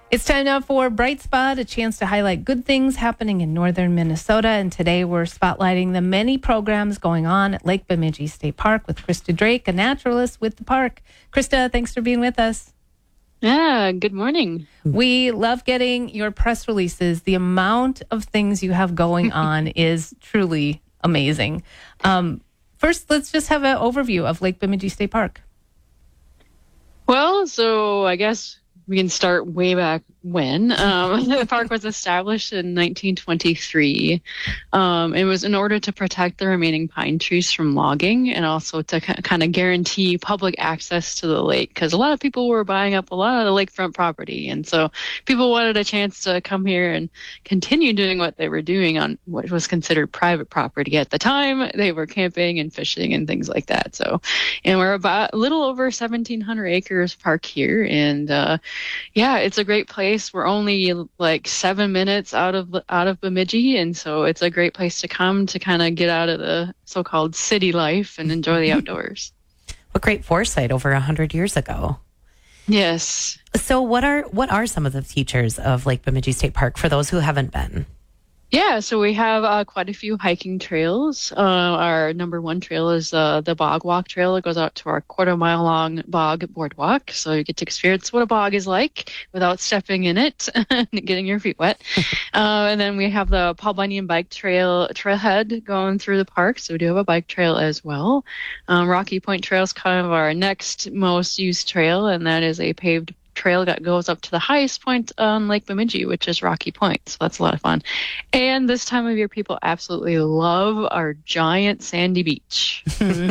It's time now for Bright Spot, a chance to highlight good things happening in northern Minnesota. And today we're spotlighting the many programs going on at Lake Bemidji State Park with Krista Drake, a naturalist with the park. Krista, thanks for being with us. Yeah, good morning. We love getting your press releases. The amount of things you have going on is truly amazing. First, let's just have an overview of Lake Bemidji State Park. Well, so I guess we can start way back when. The park was established in 1923. It was in order to protect the remaining pine trees from logging and also to kind of guarantee public access to the lake, because a lot of people were buying up a lot of the lakefront property. And so people wanted a chance to come here and continue doing what they were doing on what was considered private property at the time. They were camping and fishing and things like that. So, and we're about a little over 1,700 acres park here. And yeah, it's a great place. We're only like 7 minutes out of Bemidji, and so it's a great place to come to kind of get out of the so-called city life and enjoy the outdoors. What great foresight over 100 years ago. Yes. So what are some of the features of Lake Bemidji State Park for those who haven't been? Yeah, so we have quite a few hiking trails. Our number one trail is the Bog Walk Trail. It goes out to our 1/4-mile long bog boardwalk. So you get to experience what a bog is like without stepping in it and getting your feet wet. And then we have the Paul Bunyan Bike Trailhead going through the park. So we do have a bike trail as well. Rocky Point Trail is kind of our next most used trail, and that is a paved trail that goes up to the highest point on Lake Bemidji, which is Rocky Point. So that's a lot of fun. And this time of year, people absolutely love our giant sandy beach.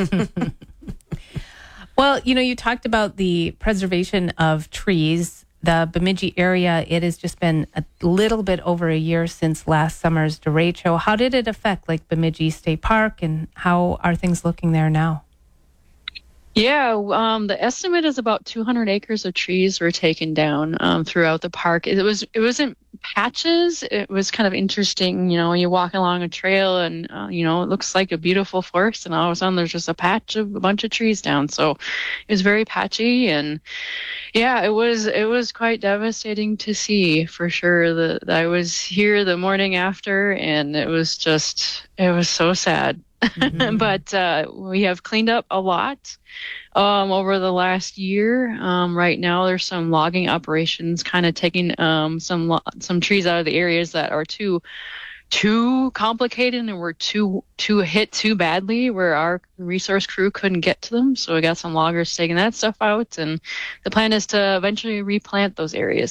Well, you talked about the preservation of trees. The Bemidji area, it has just been a little bit over a year since last summer's derecho. How did it affect Lake Bemidji State Park, and how are things looking there now? Yeah, the estimate is about 200 acres of trees were taken down throughout the park. It wasn't patches. It was kind of interesting, you walk along a trail and, it looks like a beautiful forest, and all of a sudden there's just a patch of a bunch of trees down. So it was very patchy, and yeah, it was quite devastating to see, for sure. I was here the morning after, and it was so sad. Mm-hmm. But we have cleaned up a lot over the last year. Right now, there's some logging operations kind of taking some trees out of the areas that are too complicated and were too hit too badly, where our resource crew couldn't get to them. So we got some loggers taking that stuff out, and the plan is to eventually replant those areas.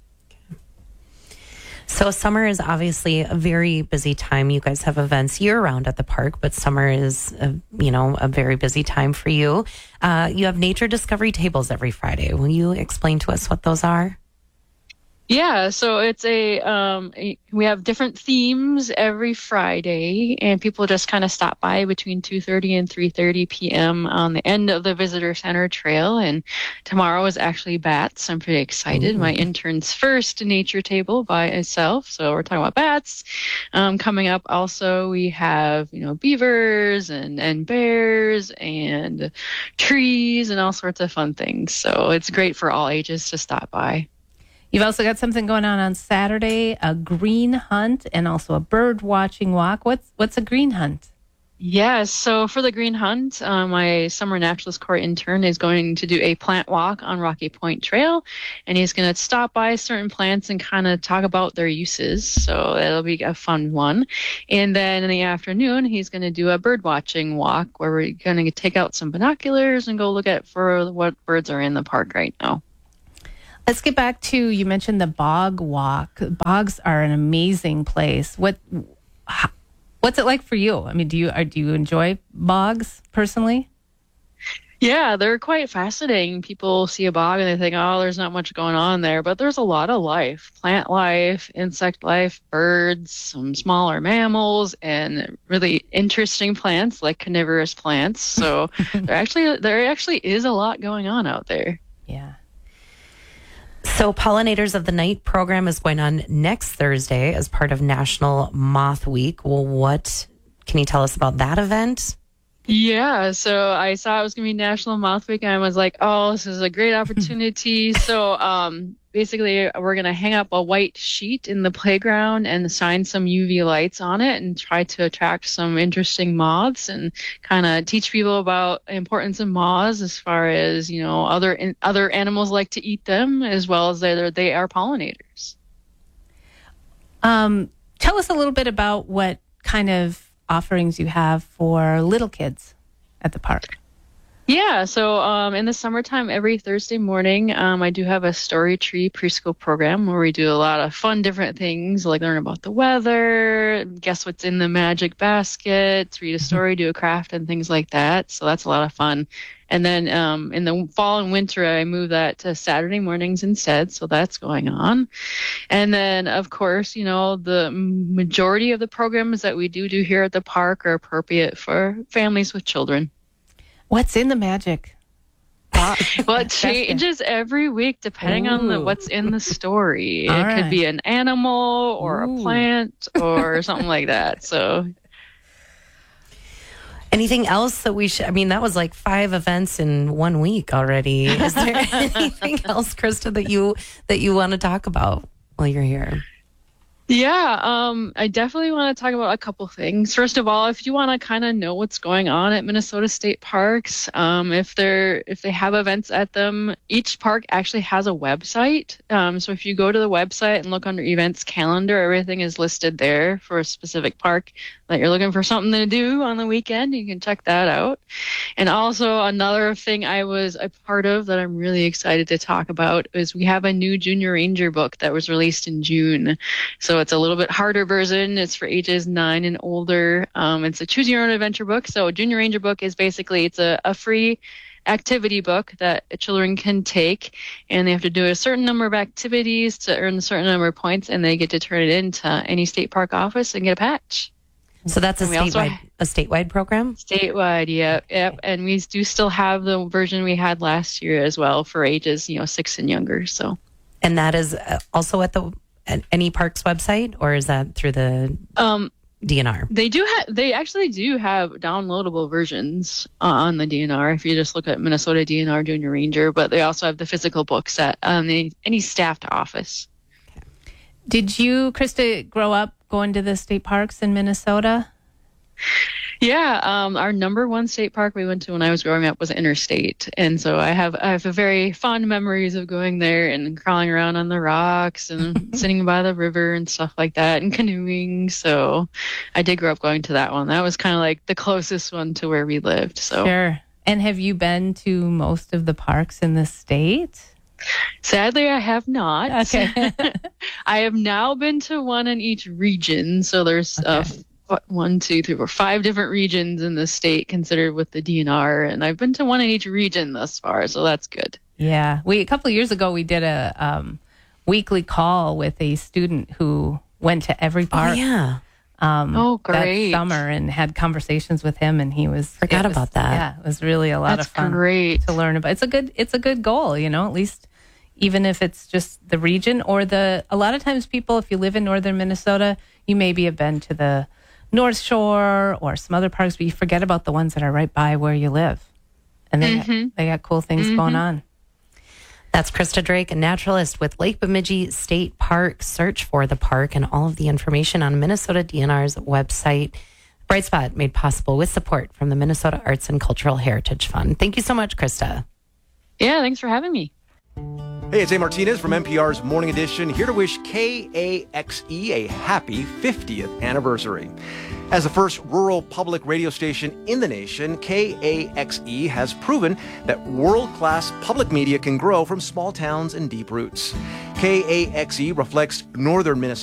So summer is obviously a very busy time. You guys have events year-round at the park, but summer is, a very busy time for you. You have nature discovery tables every Friday. Will you explain to us what those are? Yeah, so it's we have different themes every Friday, and people just kind of stop by between 2:30 and 3:30 p.m. on the end of the visitor center trail. And tomorrow is actually bats. I'm pretty excited. Ooh. My intern's first nature table by itself. So we're talking about bats. Coming up also, we have, beavers and bears and trees and all sorts of fun things. So it's great for all ages to stop by. You've also got something going on Saturday, a green hunt and also a bird watching walk. What's a green hunt? Yes, so for the green hunt, my summer naturalist corps intern is going to do a plant walk on Rocky Point Trail, and he's going to stop by certain plants and kind of talk about their uses. So it'll be a fun one. And then in the afternoon, he's going to do a bird watching walk where we're going to take out some binoculars and go look for what birds are in the park right now. Let's get back to, you mentioned the bog walk. Bogs are an amazing place. What's it like for you? I mean, do you enjoy bogs personally? Yeah, they're quite fascinating. People see a bog and they think, oh, there's not much going on there, but there's a lot of life, plant life, insect life, birds, some smaller mammals, and really interesting plants like carnivorous plants. So there actually is a lot going on out there. Yeah. So Pollinators of the Night program is going on next Thursday as part of National Moth Week. Well, what can you tell us about that event? Yeah, so I saw it was going to be National Moth Week, and I was like, oh, this is a great opportunity. So basically, we're going to hang up a white sheet in the playground and shine some UV lights on it and try to attract some interesting moths and kind of teach people about the importance of moths as far as, other animals like to eat them, as well as they are pollinators. Tell us a little bit about what kind of offerings you have for little kids at the park. Yeah, so in the summertime, every Thursday morning, I do have a Story Tree preschool program where we do a lot of fun different things, like learn about the weather, guess what's in the magic basket, read a story, do a craft, and things like that. So that's a lot of fun. And then in the fall and winter, I move that to Saturday mornings instead. So that's going on. And then, of course, the majority of the programs that we do here at the park are appropriate for families with children. What's in the magic? Well, it changes every week depending on what's in the story. It could be an animal or a plant or something like that. So... Anything else that we should, that was like 5 events in 1 week already. Is there anything else, Krista, that you want to talk about while you're here? Yeah, I definitely want to talk about a couple things. First of all, if you want to kind of know what's going on at Minnesota State Parks, if they have events at them, each park actually has a website. So if you go to the website and look under events calendar, everything is listed there for a specific park that you're looking for something to do on the weekend. You can check that out. And also another thing I was a part of that I'm really excited to talk about is we have a new Junior Ranger book that was released in June. So it's a little bit harder version. It's for ages 9 and older. It's a choose your own adventure book. So Junior Ranger book is basically, it's a free activity book that children can take, and they have to do a certain number of activities to earn a certain number of points, and they get to turn it into any state park office and get a patch. So that's a statewide program? Statewide, yep. And we do still have the version we had last year as well for ages, 6 and younger. So, and that is also at any park's website, or is that through the DNR? They actually do have downloadable versions on the DNR if you just look at Minnesota DNR Junior Ranger, but they also have the physical books at any staffed office. Okay. Did you, Krista, grow up going to the state parks in Minnesota? Yeah, our number one state park we went to when I was growing up was Interstate, and so I have a very fond memories of going there and crawling around on the rocks and sitting by the river and stuff like that and canoeing. So I did grow up going to that one. That was kind of like the closest one to where we lived. So sure. And have you been to most of the parks in the state? Sadly, I have not. Okay. I have now been to one in each region. So there's 1, 2, 3, 4, 5 different regions in the state considered with the DNR, and I've been to one in each region thus far, so that's good. Yeah, a couple of years ago we did a weekly call with a student who went to every park. Oh yeah. Great. That summer, and had conversations with him, and he was forgot about that. Yeah, it was really a lot of fun. Great to learn about. It's a good goal, at least. Even if it's just the region or a lot of times people, if you live in northern Minnesota, you maybe have been to the North Shore or some other parks, but you forget about the ones that are right by where you live. And they got cool things going on. That's Krista Drake, a naturalist with Lake Bemidji State Park. Search for the park and all of the information on Minnesota DNR's website. Bright Spot made possible with support from the Minnesota Arts and Cultural Heritage Fund. Thank you so much, Krista. Yeah, thanks for having me. Hey, it's A. Martinez from NPR's Morning Edition, here to wish KAXE a happy 50th anniversary. As the first rural public radio station in the nation, KAXE has proven that world-class public media can grow from small towns and deep roots. KAXE reflects northern Minnesota